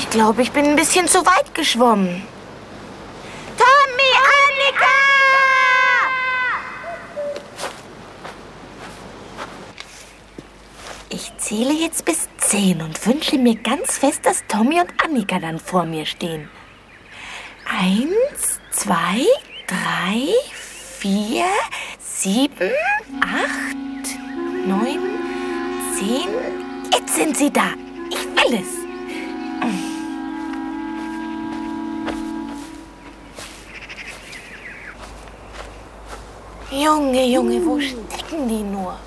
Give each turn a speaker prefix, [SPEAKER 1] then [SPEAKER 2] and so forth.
[SPEAKER 1] Ich glaube, ich bin ein bisschen zu weit geschwommen. Tommy, Annika! Ich zähle jetzt bis 10 und wünsche mir ganz fest, dass Tommy und Annika dann vor mir stehen. 1, 2, 3, 4, 7, 8, 9, 10. Jetzt sind sie da. Ich will es. Junge, wo stecken die nur?